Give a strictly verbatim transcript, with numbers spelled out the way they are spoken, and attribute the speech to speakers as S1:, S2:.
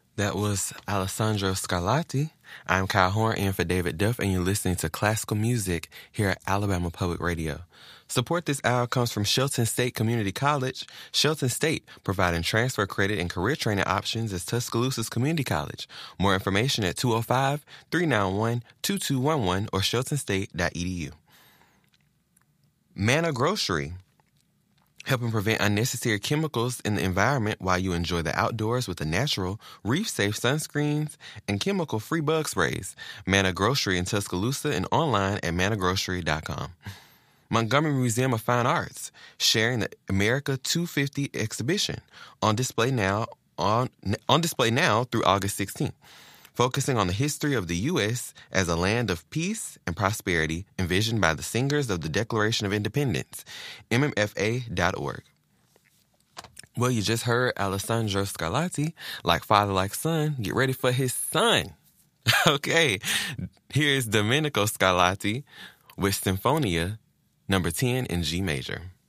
S1: That was Alessandro Scarlatti. I'm Kyle Horn in for David Duff, and you're listening to classical music here at Alabama Public Radio. Support this hour comes from Shelton State Community College. Shelton State, providing transfer credit and career training options as Tuscaloosa's community college. More information at two oh five, three nine one, two two one one or shelton state dot e d u. Manna Grocery, helping prevent unnecessary chemicals in the environment while you enjoy the outdoors with the natural, reef-safe sunscreens and chemical-free bug sprays. Manna Grocery in Tuscaloosa and online at manna grocery dot com. Montgomery Museum of Fine Arts, sharing the America two fifty exhibition on display now on, on display now through August sixteenth. Focusing on the history of the U S as a land of peace and prosperity envisioned by the singers of the Declaration of Independence, m m f a dot org. Well, you just heard Alessandro Scarlatti, Like Father, Like Son. Get ready for his son. Okay, here's Domenico Scarlatti with Sinfonia number ten in G major.